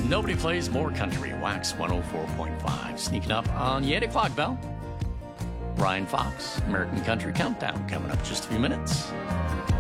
Nobody plays more country. Wax 104.5. Sneaking up on the 8 o'clock bell. Ryan Fox, American Country Countdown, coming up just a few minutes.